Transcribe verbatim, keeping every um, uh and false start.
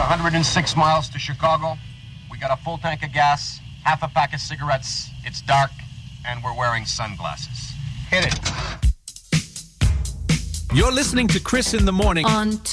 one hundred six miles to Chicago. We got a full tank of gas, half a pack of cigarettes. It's dark, and we're wearing sunglasses. Hit it. You're listening to Chris in the Morning on